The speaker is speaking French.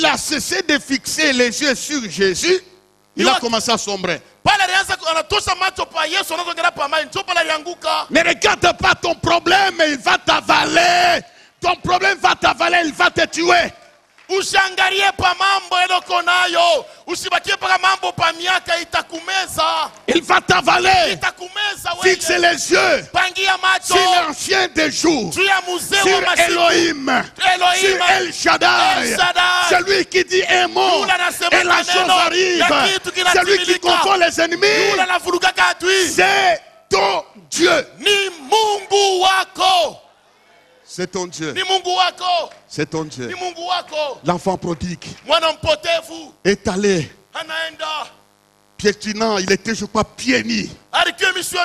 a cessé de fixer les yeux sur Jésus, il a commencé à sombrer. Ne regarde pas ton problème, il va t'avaler. Ton problème va t'avaler, il va te tuer. Usiangalie pa mambo eloko nayo, usibakie pa mambo pa miaka itakumeza. Il va t'avaler. Itakumeza wewe. Fixe les yeux Pangia macho sur l'ancien des jours, juu ya mzee sur wa masiku. Elohim, sur El Shaddai, celui qui dit un mot et la chose arrive, celui qui confond les ennemis. C'est ton Dieu. Ni Mungu wako. C'est ton Dieu. Ni Mungu wako. C'est ton Dieu. Ni Mungu wako. L'enfant prodigue Mwana mpotevu est allé anaenda piétinant, il était je crois pieds nus. alikiwa